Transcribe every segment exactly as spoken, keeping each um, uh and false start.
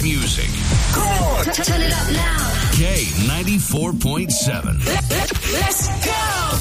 music. Come on! Turn it up now. K ninety-four point seven. Let's go!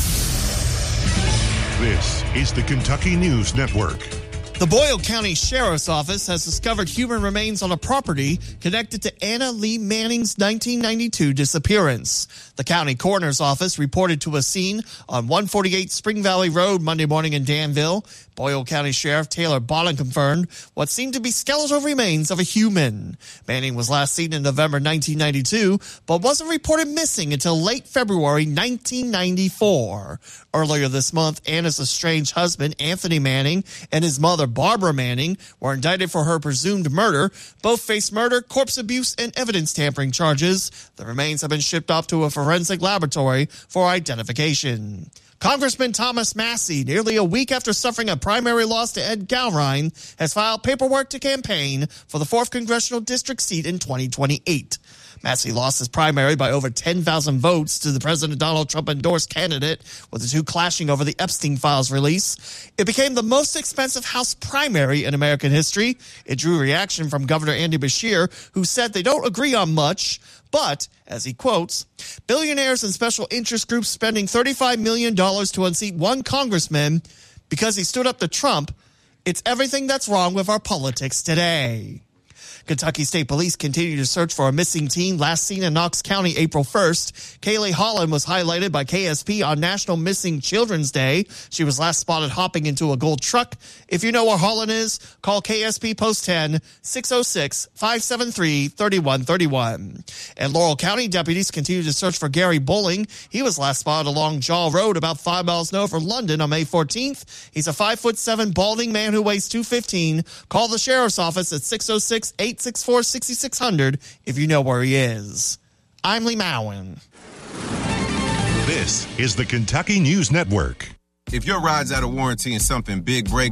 This is the Kentucky News Network. The Boyle County Sheriff's Office has discovered human remains on a property connected to Anna Lee Manning's nineteen ninety-two disappearance. The county coroner's office reported to a scene on one forty-eight Spring Valley Road Monday morning in Danville. Boyle County Sheriff Taylor Bolin confirmed what seemed to be skeletal remains of a human. Manning was last seen in November nineteen ninety-two, but wasn't reported missing until late February nineteen ninety-four. Earlier this month, Anna's estranged husband, Anthony Manning, and his mother, Barbara Manning, were indicted for her presumed murder. Both face murder, corpse abuse, and evidence tampering charges. The remains have been shipped off to a forensic laboratory for identification. Congressman Thomas Massie, nearly a week after suffering a primary loss to Ed Gowrine, has filed paperwork to campaign for the fourth Congressional District seat in twenty twenty-eight. Massie lost his primary by over ten thousand votes to the President Donald Trump-endorsed candidate, with the two clashing over the Epstein Files release. It became the most expensive House primary in American history. It drew reaction from Governor Andy Beshear, who said they don't agree on much, but, as he quotes, billionaires and special interest groups spending thirty-five million dollars to unseat one congressman because he stood up to Trump. It's everything that's wrong with our politics today. Kentucky State Police continue to search for a missing teen last seen in Knox County April first. Kaylee Holland was highlighted by K S P on National Missing Children's Day. She was last spotted hopping into a gold truck. If you know where Holland is, call K S P Post ten, six oh six, five seven three, three one three one. And Laurel County deputies continue to search for Gary Bowling. He was last spotted along Jaw Road about five miles north of London on May fourteenth. He's a five foot seven balding man who weighs two fifteen. Call the sheriff's office at six oh six, eight six four, six six zero zero if you know where he is. I'm Lee Mowen. This is the Kentucky News Network. If your ride's out of warranty and something big breaks,